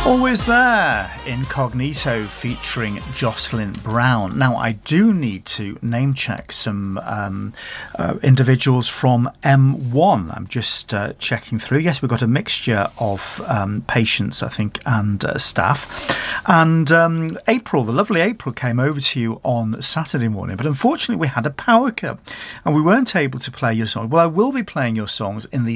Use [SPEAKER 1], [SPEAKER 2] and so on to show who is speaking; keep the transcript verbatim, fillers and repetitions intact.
[SPEAKER 1] Always There, Incognito featuring Jocelyn Brown. Now, I do need to name check some um, uh, individuals from M one. I'm just uh, checking through. Yes, we've got a mixture of um, patients, I think, and uh, staff. And um, April, the lovely April, came over to you on Saturday morning, but unfortunately we had a power cut and we weren't able to play your song. Well, I will be playing your songs in the